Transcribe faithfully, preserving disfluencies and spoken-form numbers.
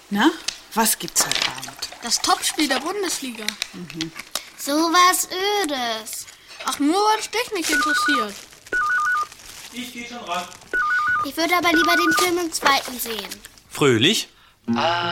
Na, was gibt's heute Abend? Das Topspiel der Bundesliga. Mhm. So was Ödes. Ach, nur weil es dich nicht interessiert. Ich gehe schon ran. Ich würde aber lieber den Film im zweiten sehen. Fröhlich?